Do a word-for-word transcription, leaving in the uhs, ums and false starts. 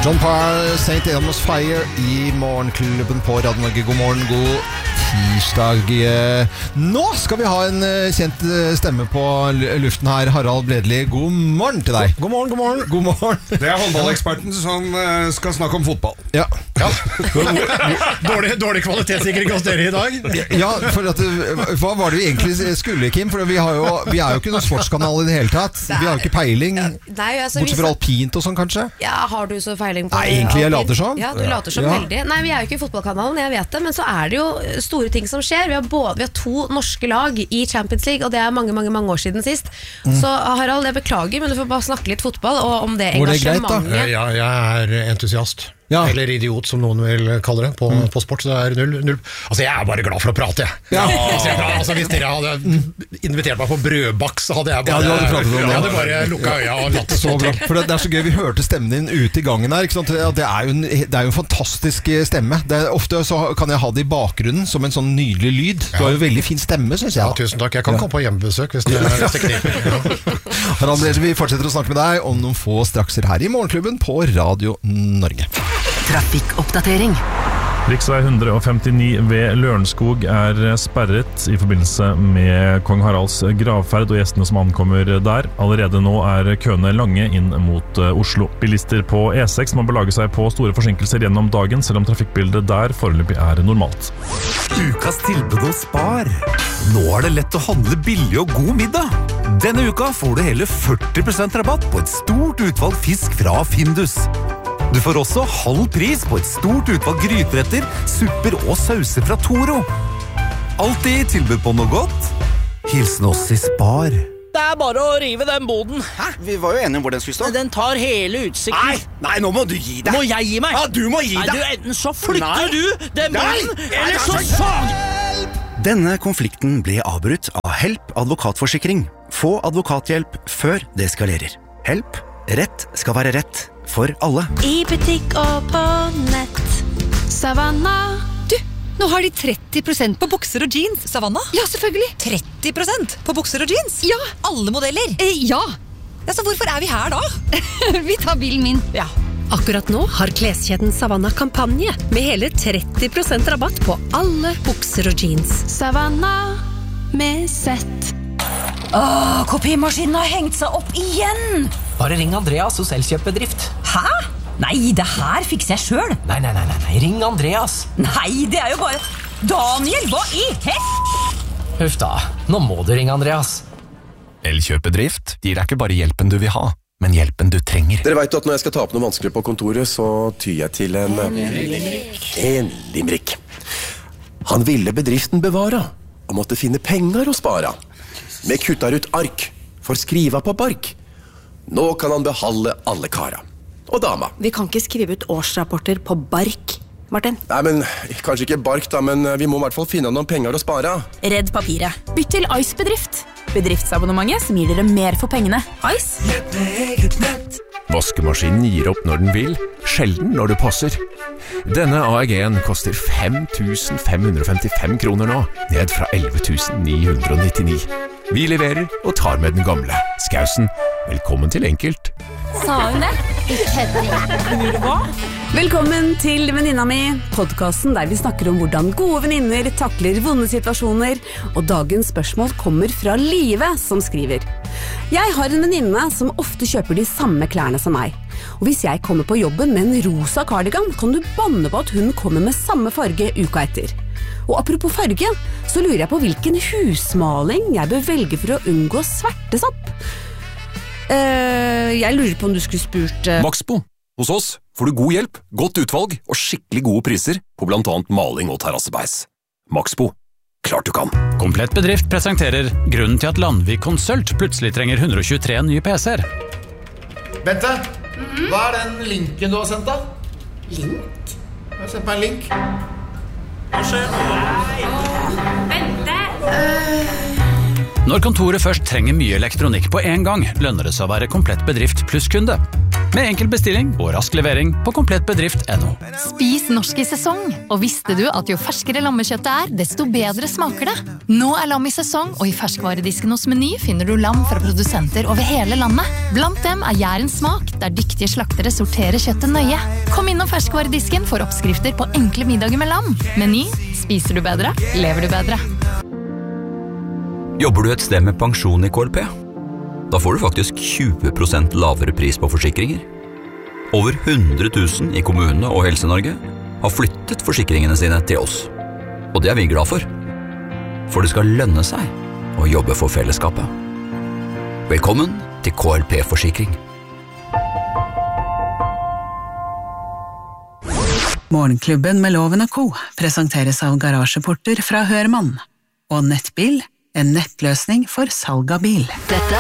John Parr, Saint Elmo's Fire I morgenklubben på Radio Norge. God morgen, god tirsdag. Nå skal vi ha en kjent stemme på luften her. Harald Bledli, god morgen til deg. God morgen, god morgen. God morgen. Det er håndballeksperten som skal snakke om fotball. Ja. Ja. dårlig, dårlig kvalitetssikring hos dere I dag. Ja, for at, hva var det vi egentlig skulle, Kim? For vi, har jo, vi er jo ikke noen sportskanal I det hele tatt. Vi har jo ikke peiling. Nei, altså, bortsett fra alpint og sånn, kanskje. Ja, har du så feiling på Nei, egentlig jeg later sånn. Ja, du later som ja. veldig. Nei, vi er jo ikke I fotballkanalen, jeg vet det. Men så er det jo store ting som skjer. Vi har, både, vi har to norske lag I Champions League, og det er mange, mange, mange år siden sist. mm. Så Harald, jeg beklager, men du får bare snakke litt fotball. Og om det engasjementet det ja, Jeg er entusiast. Ja. Eller idiot, som noen vil kalle det på, mm. på sport, så det er null, null. Altså, jeg er bare glad for å prate, jeg. Ja. Altså, altså, hvis dere hadde invitert meg på brødbaks, så hadde jeg bare, ja, hadde jeg hadde bare lukket øya og latt det så til. For det, det er så gøy, vi hørte stemmen din ute I gangen her, ikke sant? Det er jo en, det er jo en fantastisk stemme. Det er, ofte så kan jeg ha det I bakgrunnen som en sånn nydelig lyd. Du har jo veldig fin stemme, synes jeg. Ja, tusen takk. Jeg kan komme på hjemmebesøk hvis det, hvis det kniper. Harald, vi fortsetter å snakke med deg om noen få strakser her I morgenklubben på Radio Norge. Trafikkoppdatering. Riksvei one fifty-nine ved Lørenskog er sperret I forbindelse med Kong Haralds gravferd og gjestene som ankommer der. Allerede nå er køene lange inn mot Oslo. Bilister på E six må belage seg på store forsinkelser gjennom dagen, selv om trafikkbildet der foreløpig er normalt. Ukas tilbud hos Spar. Nå er det lett å handle billig og god middag. Denne uka får du hele forty percent rabatt på et stort utvalg fisk fra Findus. Du får også halv pris på et stort utvalg gryteretter, supper og sauser fra Toro. Alltid tilbud på noe godt. Hilsen oss I Spar. Det er bare å rive den boden. Hæ? Vi var jo enige om hvor den skulle stå. Den tar hele utsikten. Nei, nei, nå må du gi deg. Må jeg gi meg? Ja, du må gi deg. Nei, du, enten så flytter nei. du den boden, nei. eller nei, så sag. Denne konflikten ble avbrutt av Help advokatforsikring. Få advokathjelp før det eskalerer. Help. Rett skal være rett. For alle. I butikk og på nett. Savannah. Du, nå har de tretti prosent på bukser og jeans. Savannah? Ja, selvfølgelig. tretti prosent på bukser og jeans? Ja. Alle modeller? Eh, ja. Ja, så hvorfor er vi her da? Vi tar bilen min. Ja. Akkurat nå har kleskjeden Savannah kampanje med hele tretti prosent rabatt på alle bukser og jeans. Savannah med sett. Åh, kopimaskinen har hengt seg opp igjen! Bare ring Andreas hos Elkjøp-bedrift. Hæ? Nei, det her fikser jeg selv. Nei, nei, nei, nei, ring Andreas. Nei, det er jo bare... Daniel, hva I hell? Huff da, nå må du ringe Andreas. Elkjøp-bedrift gir deg ikke bare hjelpen du vil ha, men hjelpen du trenger. Dere vet jo at når jeg skal ta opp noe vanskelig på kontoret, så tyr jeg til en... En limerick. En limerick. Han ville bedriften bevara, og måtte finne penger å spara. Med kuttar ut ark, for skriva på bark. Nå kan han behalde alle kara. Og dama. Vi kan ikke skrive ut årsrapporter på bark, Martin. Nei, men kanskje ikke bark da, men vi må I hvert fall finne noen penger å spare. Redd papiret. Bytt til Ice Bedrift. Bedriftsabonnementet som gir dere mer for pengene. Ice. Nett med eget nett. Vaskemaskinen gir opp når den vil, sjelden når det passer. Denne A E G-en koster fem tusen fem hundre og femtifem kroner nå, ned fra elleve tusen ni hundre og nittini. Vi leverer og tar med den gamle. Skausen, velkommen til Enkelt. Sa hun det? Ikke hva? Velkommen til Venninna mi, podcasten der vi snakker om hvordan gode venninner takler vonde situasjoner, og dagens spørsmål kommer fra Live som skriver. Jeg har en venninne som ofte kjøper de samme klærne som meg, og hvis jeg kommer på jobben med en rosa cardigan, kan du banne på at hun kommer med samme farge uka etter. Og apropos farge, så lurer jeg på hvilken husmaling jeg bør velge for å unngå svertesopp. Uh, jeg lurer på om du skulle spurt uh... Maxbo. Hos oss får du god hjelp, godt utvalg og skikkelig gode priser på blant annet maling og terrassebeis. Maxbo. Klart du kan. Komplett bedrift presenterer grunnen til at Landvik Konsult plutselig trenger one twenty-three nye P C-er. Bente, mm-hmm. Hva er den linken du har sendt da? Link? Jeg har sendt meg en link. Hva skjer? Bente! Uh... Når kontoret først trenger mye elektronikk på en gang, lønner det seg å være komplett bedrift pluss kunde. Med enkel bestilling og rask levering på komplettbedrift punktum no. Spis norsk i sesong, og visste du at jo ferskere lammekjøttet er, desto bedre smaker det. Nå er lam i sesong, og i ferskvaredisken hos Meny finner du lam fra produsenter over hele landet. Blant dem er Jærens smak, der dyktige slaktere sorterer kjøttet nøye. Kom innom ferskvaredisken for oppskrifter på enkle middager med lam. Meny, spiser du bedre, lever du bedre. Jobber du et sted med pensjon i K L P? Da får du faktisk tjue prosent lavere pris på forsikringer. Over hundre tusen i kommunene og Helse-Norge har flyttet forsikringene sine til oss. Og det er vi glad for. For det skal lønne seg å jobbe for fellesskapet. Velkommen til K L P-forsikring. Morgenklubben med Loven og Co. presenteres av garasjeporter fra Hørmann. Og Nettbil, en nettløsning for salg av bil. Dette